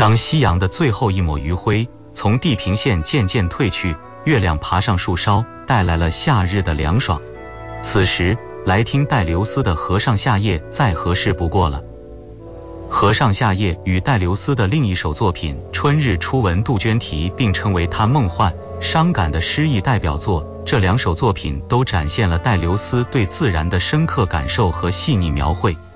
当夕阳的最后一抹余晖从地平线渐渐褪去，月亮爬上树梢，带来了夏日的凉爽。此时来听戴留斯的《河上夏夜》再合适不过了。《河上夏夜》与戴留斯的另一首作品《春日初闻杜鹃啼》并称为他梦幻、伤感的诗意代表作。这两首作品都展现了戴留斯对自然的深刻感受和细腻描绘。